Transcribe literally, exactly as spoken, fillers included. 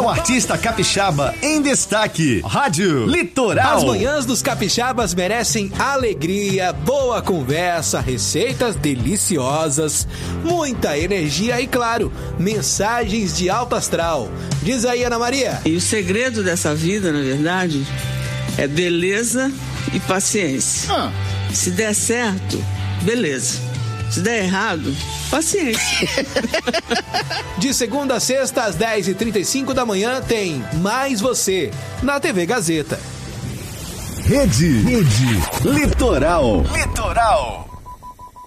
o artista capixaba em destaque. Rádio Litoral. As manhãs dos capixabas merecem alegria, boa conversa, receitas deliciosas, muita energia e, claro, mensagens de alto astral. Diz aí, Ana Maria. E o segredo dessa vida, na verdade, é beleza e paciência. Ah. Se der certo, beleza. Se der errado, paciência. De segunda a sexta, às dez e trinta e cinco da manhã, tem Mais Você, na T V Gazeta. Rede, Rede Litoral. Litoral.